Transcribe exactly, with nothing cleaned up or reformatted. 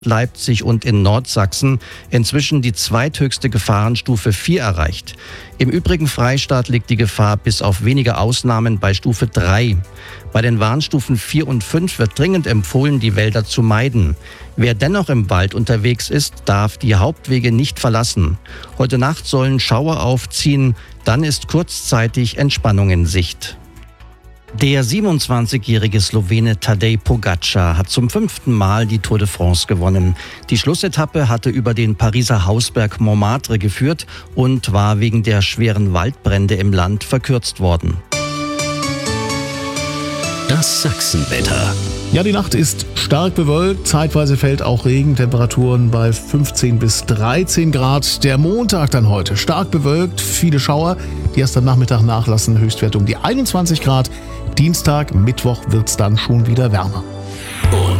Leipzig und in Nordsachsen inzwischen die zweithöchste Gefahrenstufe vier erreicht. Im übrigen Freistaat liegt die Gefahr bis auf wenige Ausnahmen bei Stufe drei. Bei den Warnstufen vier und fünf wird dringend empfohlen, die Wälder zu meiden. Wer dennoch im Wald unterwegs ist, darf die Hauptwege nicht verlassen. Heute Nacht sollen Schauer aufziehen, dann ist kurzzeitig Entspannung in Sicht. Der siebenundzwanzigjährige Slowene Tadej Pogačar hat zum fünften Mal die Tour de France gewonnen. Die Schlussetappe hatte über den Pariser Hausberg Montmartre geführt und war wegen der schweren Waldbrände im Land verkürzt worden. Das Sachsenwetter. Ja, die Nacht ist stark bewölkt, zeitweise fällt auch Regen, Temperaturen bei fünfzehn bis dreizehn Grad. Der Montag dann heute stark bewölkt, viele Schauer, die erst am Nachmittag nachlassen, Höchstwert um die einundzwanzig Grad. Dienstag, Mittwoch wird's dann schon wieder wärmer. Und